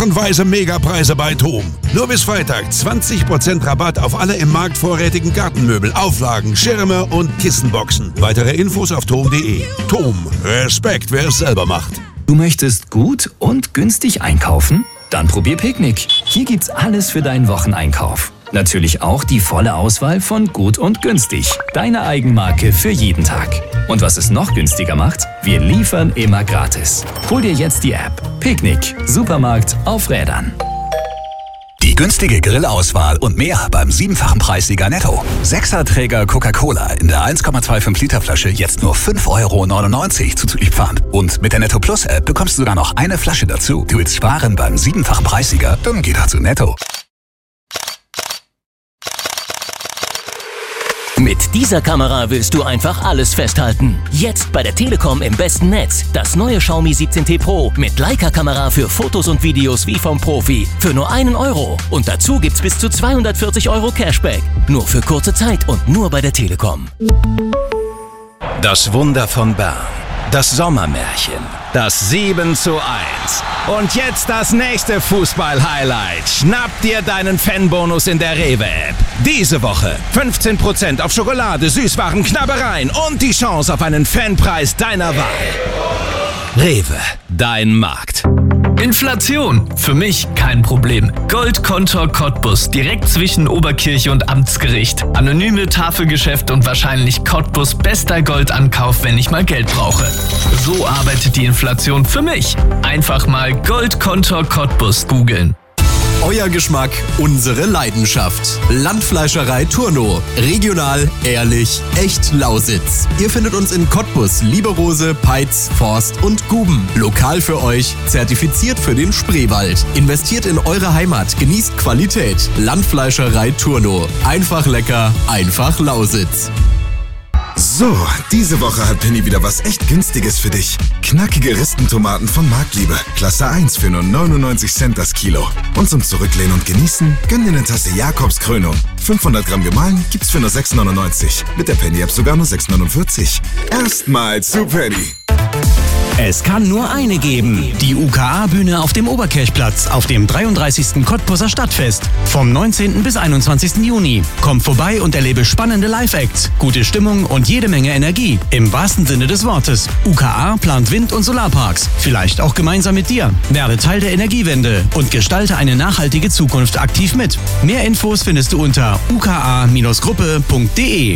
Wochenweise Megapreise bei TOM. Nur bis Freitag 20% Rabatt auf alle im Markt vorrätigen Gartenmöbel, Auflagen, Schirme und Kissenboxen. Weitere Infos auf TOM.de. TOM. Respekt, wer es selber macht. Du möchtest gut und günstig einkaufen? Dann probier Picknick. Hier gibt's alles für deinen Wocheneinkauf. Natürlich auch die volle Auswahl von Gut und Günstig. Deine Eigenmarke für jeden Tag. Und was es noch günstiger macht? Wir liefern immer gratis. Hol dir jetzt die App. Picknick. Supermarkt auf Rädern. Die günstige Grillauswahl und mehr beim 7-fachen Preissieger Netto. 6er-Träger Coca-Cola in der 1,25 Liter Flasche jetzt nur 5,99 € zuzüglich Pfand. Und mit der Netto Plus App bekommst du sogar noch eine Flasche dazu. Du willst sparen beim 7-fachen Preissieger? Dann geh doch zu Netto. Mit dieser Kamera willst du einfach alles festhalten. Jetzt bei der Telekom im besten Netz. Das neue Xiaomi 17T Pro mit Leica-Kamera für Fotos und Videos wie vom Profi. Für nur 1 €. Und dazu gibt's bis zu 240 € Cashback. Nur für kurze Zeit und nur bei der Telekom. Das Wunder von Bern. Das Sommermärchen. Das 7:1. Und jetzt das nächste Fußball-Highlight. Schnapp dir deinen Fanbonus in der Rewe-App. Diese Woche 15% auf Schokolade, Süßwaren, Knabbereien und die Chance auf einen Fanpreis deiner Wahl. Rewe, dein Markt. Inflation. Für mich kein Problem. Goldkontor Cottbus, direkt zwischen Oberkirche und Amtsgericht. Anonyme Tafelgeschäft und wahrscheinlich Cottbus bester Goldankauf, wenn ich mal Geld brauche. So arbeitet die Inflation für mich. Einfach mal Goldkontor Cottbus googeln. Euer Geschmack, unsere Leidenschaft. Landfleischerei Turno. Regional, ehrlich, echt Lausitz. Ihr findet uns in Cottbus, Lieberose, Peitz, Forst und Guben. Lokal für euch, zertifiziert für den Spreewald. Investiert in eure Heimat, genießt Qualität. Landfleischerei Turno. Einfach lecker, einfach Lausitz. So, diese Woche hat Penny wieder was echt Günstiges für dich. Knackige Ristentomaten von Marktliebe. Klasse 1 für nur 99 Cent das Kilo. Und zum Zurücklehnen und Genießen, gönn dir eine Tasse Jakobskrönung. 500 Gramm gemahlen gibt's für nur 6,99. Mit der Penny-App sogar nur 6,49. Erstmal zu Penny. Es kann nur eine geben. Die UKA-Bühne auf dem Oberkirchplatz auf dem 33. Cottbuser Stadtfest. Vom 19. bis 21. Juni. Komm vorbei und erlebe spannende Live-Acts, gute Stimmung und jede Menge Energie. Im wahrsten Sinne des Wortes. UKA plant Wind- und Solarparks. Vielleicht auch gemeinsam mit dir. Werde Teil der Energiewende und gestalte eine nachhaltige Zukunft aktiv mit. Mehr Infos findest du unter uka-gruppe.de.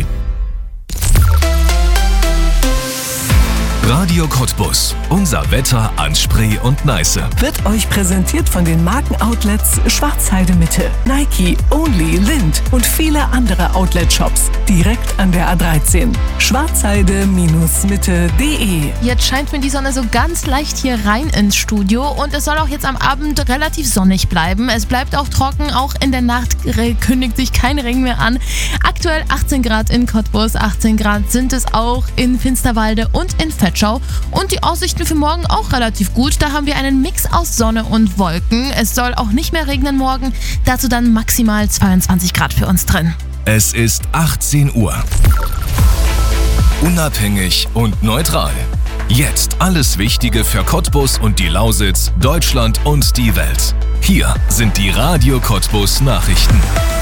Radio Cottbus. Unser Wetter an Spree und Neiße. Wird euch präsentiert von den Markenoutlets Schwarzheide Mitte, Nike, Only, Lind und viele andere Outlet-Shops. Direkt an der A13. Schwarzheide-mitte.de. Jetzt scheint mir die Sonne so ganz leicht hier rein ins Studio und es soll auch jetzt am Abend relativ sonnig bleiben. Es bleibt auch trocken, auch in der Nacht kündigt sich kein Regen mehr an. Aktuell 18 Grad in Cottbus, 18 Grad sind es auch in Finsterwalde und in Vetschau. Und die Aussichten für morgen auch relativ gut. Da haben wir einen Mix aus Sonne und Wolken. Es soll auch nicht mehr regnen morgen. Dazu dann maximal 22 Grad für uns drin. Es ist 18 Uhr. Unabhängig und neutral. Jetzt alles Wichtige für Cottbus und die Lausitz, Deutschland und die Welt. Hier sind die Radio Cottbus Nachrichten.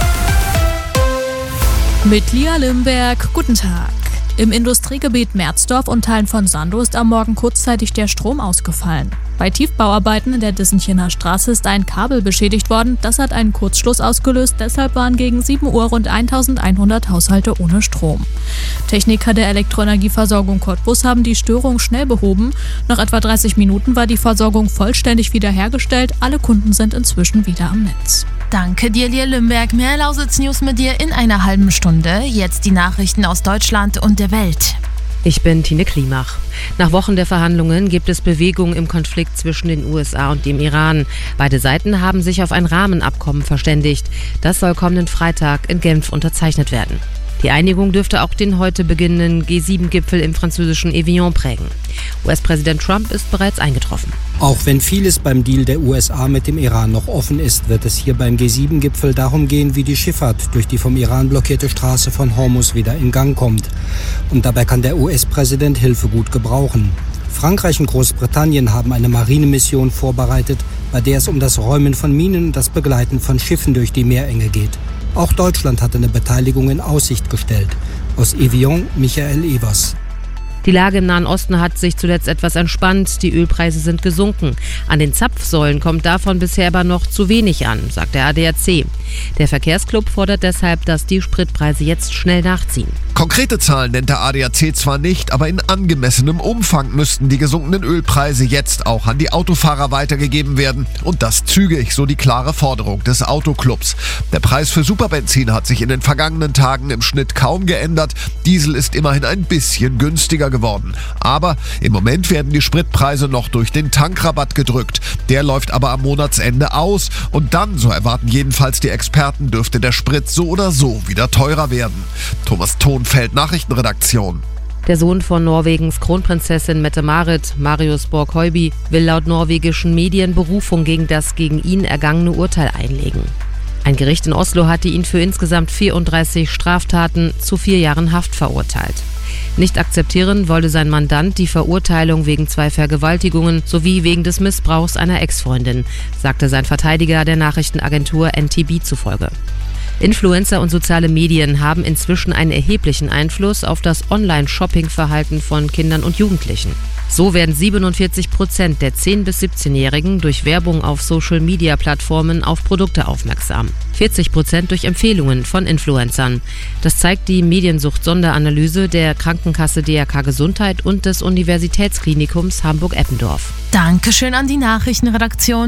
Mit Lia Limberg, guten Tag. Im Industriegebiet Merzdorf und Teilen von Sandow ist am Morgen kurzzeitig der Strom ausgefallen. Bei Tiefbauarbeiten in der Dissenchener Straße ist ein Kabel beschädigt worden. Das hat einen Kurzschluss ausgelöst. Deshalb waren gegen 7 Uhr rund 1100 Haushalte ohne Strom. Techniker der Elektroenergieversorgung Cottbus haben die Störung schnell behoben. Nach etwa 30 Minuten war die Versorgung vollständig wiederhergestellt. Alle Kunden sind inzwischen wieder am Netz. Danke dir, Lia Limberg. Mehr Lausitz-News mit dir in einer halben Stunde. Jetzt die Nachrichten aus Deutschland und der Welt. Ich bin Tine Klimach. Nach Wochen der Verhandlungen gibt es Bewegung im Konflikt zwischen den USA und dem Iran. Beide Seiten haben sich auf ein Rahmenabkommen verständigt. Das soll kommenden Freitag in Genf unterzeichnet werden. Die Einigung dürfte auch den heute beginnenden G7-Gipfel im französischen Evian prägen. US-Präsident Trump ist bereits eingetroffen. Auch wenn vieles beim Deal der USA mit dem Iran noch offen ist, wird es hier beim G7-Gipfel darum gehen, wie die Schifffahrt durch die vom Iran blockierte Straße von Hormuz wieder in Gang kommt. Und dabei kann der US-Präsident Hilfe gut gebrauchen. Frankreich und Großbritannien haben eine Marinemission vorbereitet, bei der es um das Räumen von Minen und das Begleiten von Schiffen durch die Meerenge geht. Auch Deutschland hat eine Beteiligung in Aussicht gestellt. Aus Evian, Michael Evers. Die Lage im Nahen Osten hat sich zuletzt etwas entspannt. Die Ölpreise sind gesunken. An den Zapfsäulen kommt davon bisher aber noch zu wenig an, sagt der ADAC. Der Verkehrsclub fordert deshalb, dass die Spritpreise jetzt schnell nachziehen. Konkrete Zahlen nennt der ADAC zwar nicht, aber in angemessenem Umfang müssten die gesunkenen Ölpreise jetzt auch an die Autofahrer weitergegeben werden. Und das zügig, so die klare Forderung des Autoclubs. Der Preis für Superbenzin hat sich in den vergangenen Tagen im Schnitt kaum geändert. Diesel ist immerhin ein bisschen günstiger geworden. Aber im Moment werden die Spritpreise noch durch den Tankrabatt gedrückt. Der läuft aber am Monatsende aus. Und dann, so erwarten jedenfalls die Experten, dürfte der Sprit so oder so wieder teurer werden. Thomas Thonfeld, Nachrichtenredaktion. Der Sohn von Norwegens Kronprinzessin Mette-Marit, Marius Borg-Høiby, will laut norwegischen Medien Berufung gegen das gegen ihn ergangene Urteil einlegen. Ein Gericht in Oslo hatte ihn für insgesamt 34 Straftaten zu 4 Jahren Haft verurteilt. Nicht akzeptieren wollte sein Mandant die Verurteilung wegen 2 Vergewaltigungen sowie wegen des Missbrauchs einer Ex-Freundin, sagte sein Verteidiger der Nachrichtenagentur NTB zufolge. Influencer und soziale Medien haben inzwischen einen erheblichen Einfluss auf das Online-Shopping-Verhalten von Kindern und Jugendlichen. So werden 47% der 10- bis 17-Jährigen durch Werbung auf Social-Media-Plattformen auf Produkte aufmerksam. 40% durch Empfehlungen von Influencern. Das zeigt die Mediensucht-Sonderanalyse der Krankenkasse DRK Gesundheit und des Universitätsklinikums Hamburg-Eppendorf. Dankeschön an die Nachrichtenredaktion.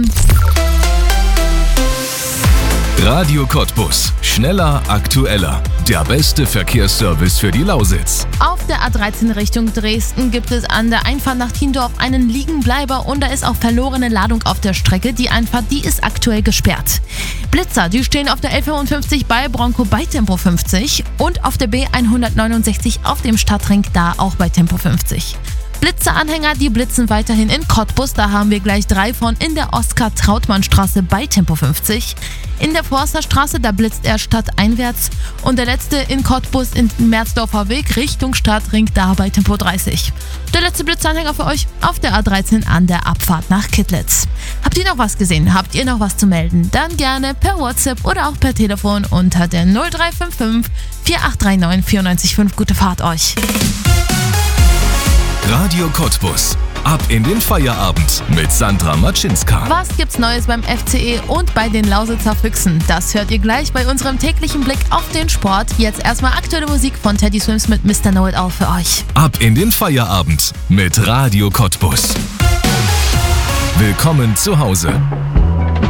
Radio Cottbus. Schneller, aktueller. Der beste Verkehrsservice für die Lausitz. Auf der A13 Richtung Dresden gibt es an der Einfahrt nach Thiendorf einen Liegenbleiber und da ist auch verlorene Ladung auf der Strecke. Die Einfahrt, die ist aktuell gesperrt. Blitzer, die stehen auf der L55 bei Bronco bei Tempo 50 und auf der B169 auf dem Stadtring da auch bei Tempo 50. Blitzeranhänger, die blitzen weiterhin in Cottbus. Da haben wir gleich 3 von in der Oskar-Trautmann-Straße bei Tempo 50. In der Forsterstraße, da blitzt er stadteinwärts. Und der letzte in Cottbus in Merzdorfer Weg Richtung Stadtring, da bei Tempo 30. Der letzte Blitzanhänger für euch auf der A13 an der Abfahrt nach Kittlitz. Habt ihr noch was gesehen? Habt ihr noch was zu melden? Dann gerne per WhatsApp oder auch per Telefon unter der 0355 4839 945. Gute Fahrt euch. Radio Cottbus. Ab in den Feierabend mit Sandra Matschinska. Was gibt's Neues beim FCE und bei den Lausitzer Füchsen? Das hört ihr gleich bei unserem täglichen Blick auf den Sport. Jetzt erstmal aktuelle Musik von Teddy Swims mit Mr. Know It All für euch. Ab in den Feierabend mit Radio Cottbus. Willkommen zu Hause.